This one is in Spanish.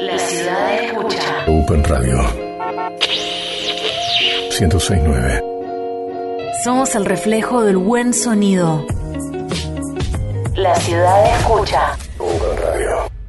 La ciudad escucha. Open Radio 106.9. Somos el reflejo del buen sonido. La ciudad escucha. Open Radio.